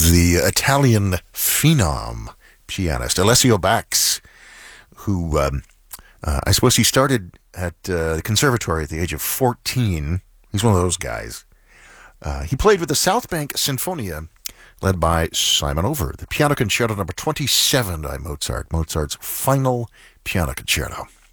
the Italian phenom pianist, Alessio Bax, who I suppose he started at the conservatory at the age of 14. He's one of those guys. He played with the South Bank Sinfonia, led by Simon Over, the Piano Concerto number 27 by Mozart, Mozart's final piano concerto.